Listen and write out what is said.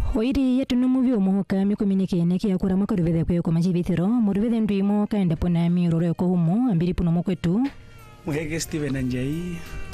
Oiri yetu numuvi omuhoka mikuminike neki yakura makaruvithe kwe kwa majibithiro muruvithe ndwimo kaenda pona miroro ko humo ambiri puno mokwetu Mwege Steven Anjai